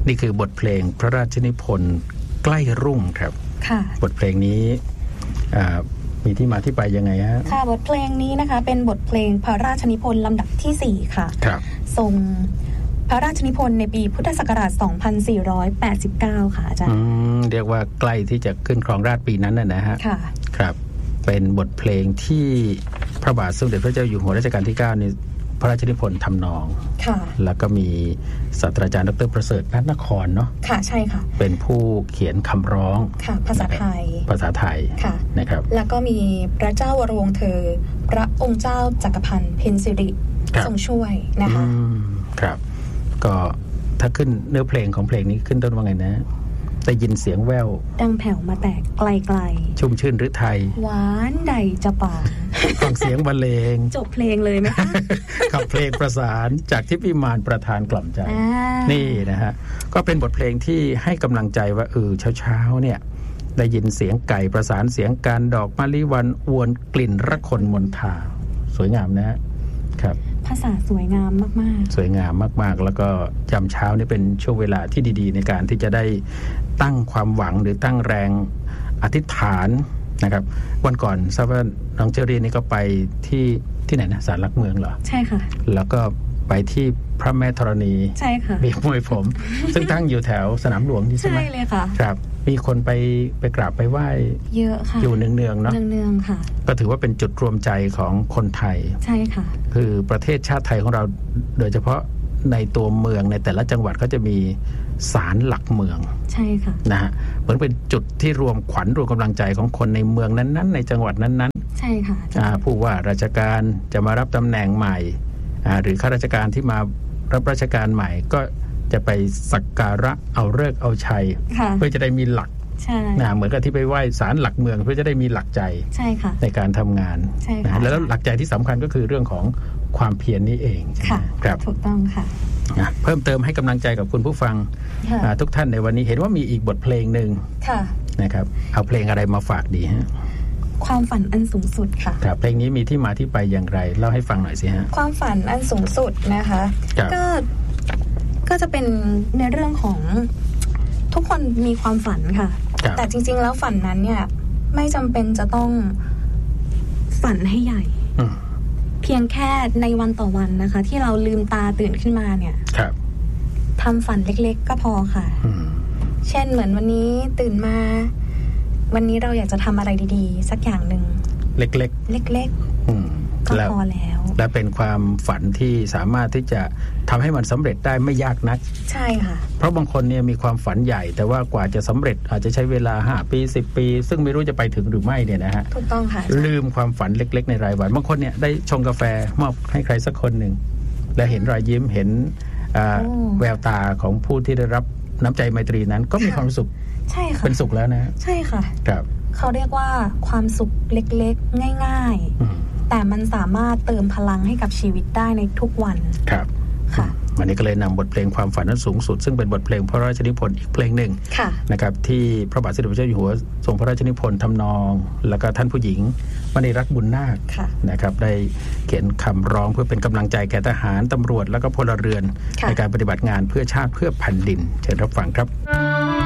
นี่คือบทเพลงพระราชนิพนธ์ใกล้รุ่งครับค่ะบทเพลงนี้มีที่มาที่ไปยังไงฮะค่ะบทเพลงนี้นะคะเป็นบทเพลงพระราชนิพนธ์ลำดับที่4ค่ะครับทรงพระราชนิพนธ์ในปีพุทธศักราช2489ค่ะอาจารย์เรียกว่าใกล้ที่จะขึ้นครองราชย์ปีนั้นนะฮะค่ะครับเป็นบทเพลงที่พระบาทสมเด็จพระเจ้าอยู่หัวรัชกาลที่9นี่พระราชนิพนธ์ทำนองค่ะแล้วก็มีศาสตราจารย์ดร.ประเสริฐ ณ นครเนาะค่ะใช่ค่ะเป็นผู้เขียนคำร้องค่ะภาษาไทยค่ะนะครับแล้วก็มีพระเจ้าวรวงศ์เธอพระองค์เจ้าจักรพันธ์เพ็ญสิริทรงช่วยนะคะครับก็ถ้าขึ้นเนื้อเพลงของเพลงนี้ขึ้นต้นว่าไงนะได้ยินเสียงแว่วดังแผ่วมาแตกไกลๆชุ่มชื่นฤทัยหวานใดจะปานฟังเสียงบรรเลงจบเพลงเลยไหมคะกับเพลงประสานจากทิพย์วิมานประธานกล่อมใจนี่นะฮะก็เป็นบทเพลงที่ให้กำลังใจว่าเช้าเนี่ยได้ยินเสียงไก่ประสานเสียงการดอกมะลิวันอวนกลิ่นระคนมนทาสวยงามนะครับภาษาสวยงามมากๆสวยงามมากๆแล้วก็ยามเช้านี่เป็นช่วงเวลาที่ดีๆในการที่จะได้ตั้งความหวังหรือตั้งแรงอธิษฐานนะครับวันก่อนทราบว่าน้องเจอรี่นี่ก็ไปที่ไหนนะศาลหลักเมืองเหรอใช่ค่ะแล้วก็ไปที่พระแม่ธรณีใช่ค่ะบีบมวยผมซึ่งตั้งอยู่แถวสนามหลวงที่ใช่ไหมใช่เลยค่ะครับมีคนไปกราบไปไหว้เยอะค่ะอยู่เนืองๆเนาะเนืองๆค่ะก็ถือว่าเป็นจุดรวมใจของคนไทยใช่ค่ะคือประเทศชาติไทยของเราโดยเฉพาะในตัวเมืองในแต่ละจังหวัดก็จะมีศาลหลักเมืองใช่ค่ะนะฮะเหมือนเป็นจุดที่รวมขวัญรวมกำลังใจของคนในเมืองนั้นๆในจังหวัดนั้นๆใช่ค่ะผู้ว่าราชการจะมารับตำแหน่งใหม่หรือข้าราชการที่มารับราชการใหม่ก็จะไปสักการะเอาฤกษ์เอาชัยเพื่อจะได้มีหลักเหมือนกับที่ไปไหว้ศาลหลักเมืองเพื่อจะได้มีหลักใจใช่ค่ะในการทำงานใช่ค่ะแล้วหลักใจที่สำคัญก็คือเรื่องของความเพียรนี้เองค่ะครับถูกต้องค่ะเพิ่มเติมให้กำลังใจกับคุณผู้ฟังทุกท่านในวันนี้เห็นว่ามีอีกบทเพลงหนึ่งนะครับเอาเพลงอะไรมาฝากดีฮะความฝันอันสูงสุดค่ะครับเพลงนี้มีที่มาที่ไปอย่างไรเล่าให้ฟังหน่อยสิฮะความฝันอันสูงสุดนะคะก็จะเป็นในเรื่องของทุกคนมีความฝันค่ะแต่จริงๆแล้วฝันนั้นเนี่ยไม่จำเป็นจะต้องฝันให้ใหญ่เพียงแค่ในวันต่อวันนะคะที่เราลืมตาตื่นขึ้นมาเนี่ยทำฝันเล็กๆก็พอค่ะเช่นเหมือนวันนี้ตื่นมาวันนี้เราอยากจะทำอะไรดีๆสักอย่างหนึ่งเล็กๆก็พอแล้วและเป็นความฝันที่สามารถที่จะทำให้มันสำเร็จได้ไม่ยากนักใช่ค่ะเพราะบางคนเนี่ยมีความฝันใหญ่แต่ว่ากว่าจะสำเร็จอาจจะใช้เวลา5 ปี 10 ปีซึ่งไม่รู้จะไปถึงหรือไม่เนี่ยนะฮะถูกต้องค่ะลืมความฝันเล็กๆในรายวันบางคนเนี่ยได้ชงกาแฟมอบให้ใครสักคนหนึ่งและเห็นรอยยิ้มเห็นแววตาของผู้ที่ได้รับน้ำใจไมตรีนั้นก็มีความสุขใช่ค่ะเป็นสุขแล้วนะใช่ค่ะครับเขาเรียกว่าความสุขเล็กๆง่ายๆแต่มันสามารถเติมพลังให้กับชีวิตได้ในทุกวันครับค่ะวันนี้ก็เลยนำบทเพลงความฝันนั้นสูงสุดซึ่งเป็นบทเพลงพระราชนิพนธ์อีกเพลงหนึ่งนะครับที่พระบาทสมเด็จพระเจ้าอยู่หัวทรงพระราชนิพนธ์ทำนองแล้วก็ท่านผู้หญิงมณีรัตน์บุญนาคนะครับได้เขียนคำร้องเพื่อเป็นกำลังใจแก่ทหารตำรวจแล้วก็พลเรือนในการปฏิบัติงานเพื่อชาติเพื่อแผ่นดินเชิญรับฟังครับ